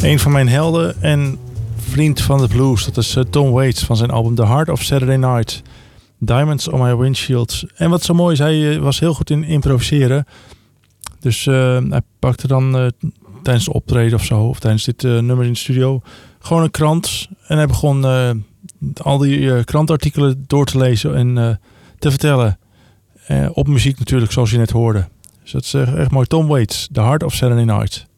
Een van mijn helden en vriend van de blues, dat is Tom Waits van zijn album The Heart of Saturday Night. Diamonds on My Windshield. En wat zo mooi is, hij was heel goed in improviseren. Dus hij pakte dan tijdens de optreden of zo, of tijdens dit nummer in de studio, gewoon een krant. En hij begon al die krantartikelen door te lezen en te vertellen. Op muziek natuurlijk, zoals je net hoorde. Dus dat is echt mooi. Tom Waits, The Heart of Saturday Night.